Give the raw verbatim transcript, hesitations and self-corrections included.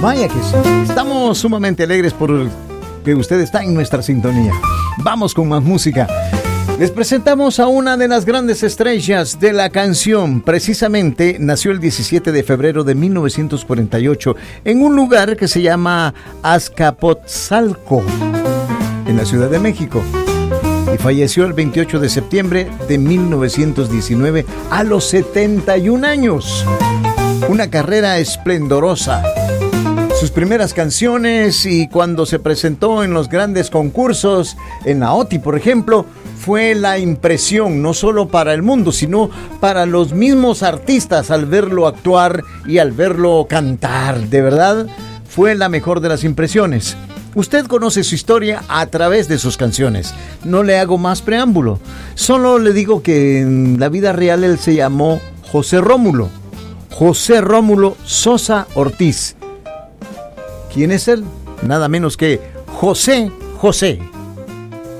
Vaya que sí. Estamos sumamente alegres por que usted está en nuestra sintonía. Vamos con más música. Les presentamos a una de las grandes estrellas de la canción. Precisamente nació el diecisiete de febrero de mil novecientos cuarenta y ocho en un lugar que se llama Azcapotzalco, en la Ciudad de México. Y falleció el veintiocho de septiembre de mil novecientos diecinueve a los setenta y un años. Una carrera esplendorosa. Sus primeras canciones y cuando se presentó en los grandes concursos, en la O T I, por ejemplo, fue la impresión, no solo para el mundo, sino para los mismos artistas al verlo actuar y al verlo cantar. De verdad, fue la mejor de las impresiones. Usted conoce su historia a través de sus canciones. No le hago más preámbulo. Solo le digo que en la vida real él se llamó José Rómulo. José Rómulo Sosa Ortiz. ¿Quién es él? Nada menos que José José.